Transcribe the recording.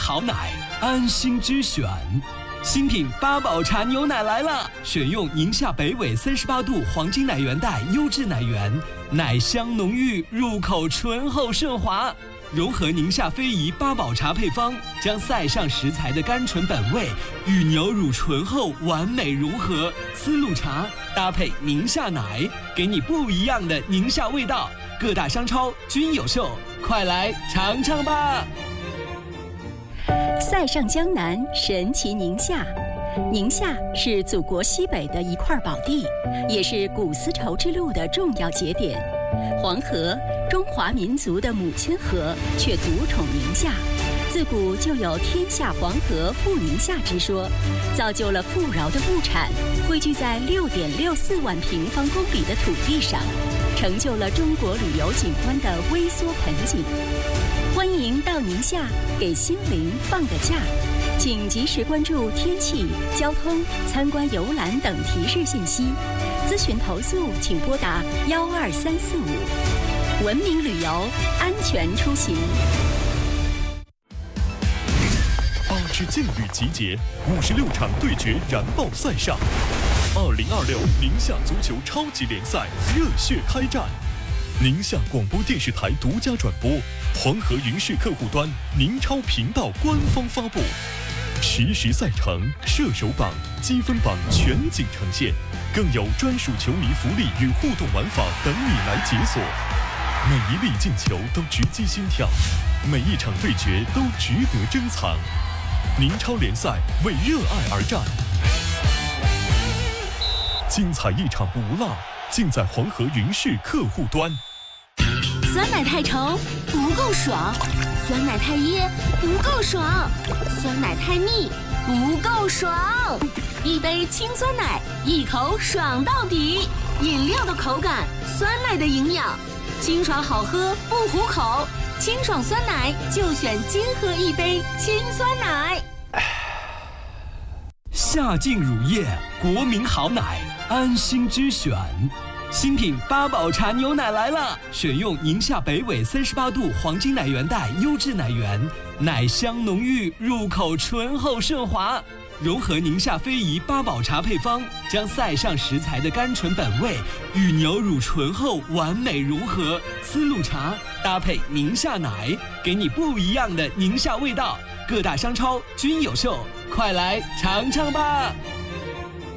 好奶，安心之选。新品八宝茶牛奶来了，选用宁夏北纬38度黄金奶源带优质奶源，奶香浓郁，入口醇厚顺滑。融合宁夏非遗八宝茶配方，将塞上食材的甘醇本味与牛乳醇厚完美融合。丝路茶搭配宁夏奶，给你不一样的宁夏味道。各大商超均有售，快来尝尝吧！ 塞上江南，神奇宁夏。宁夏是祖国西北的一块宝地，也是古丝绸之路的重要节点。黄河，中华民族的母亲河，却独宠宁夏。自古就有天下黄河富宁夏之说，造就了富饶的物产汇聚在6.64万平方公里的土地上，成就了中国旅游景观的微缩盆景。欢迎到宁夏给心灵放个假，请及时关注天气、交通、参观游览等提示信息。咨询投诉请拨打12345。文明旅游，安全出行。 8支劲旅集结，56场对决燃爆赛上，2026宁夏足球超级联赛热血开战。宁夏广播电视台独家转播，黄河云视客户端、宁超频道官方发布，实时赛程、射手榜、积分榜全景呈现，更有专属球迷福利与互动玩法等你来解锁。每一粒进球都直击心跳，每一场对决都值得珍藏。宁超联赛为热爱而战，精彩一场不落，尽在黄河云视客户端。 酸奶太稠不够爽，酸奶太噎不够爽，酸奶太腻不够爽。一杯清酸奶，一口爽到底。饮料的口感，酸奶的营养，清爽好喝不糊口。清爽酸奶就选金喝一杯清酸奶。 夏劲乳业，国民好奶，安心之选。新品八宝茶牛奶来了，选用宁夏北纬38度黄金奶源带优质奶源，奶香浓郁，入口醇厚顺滑。融合宁夏非遗八宝茶配方，将塞上食材的甘醇本味与牛乳醇厚完美融合。丝路茶搭配宁夏奶，给你不一样的宁夏味道。各大商超均有售，快来尝尝吧！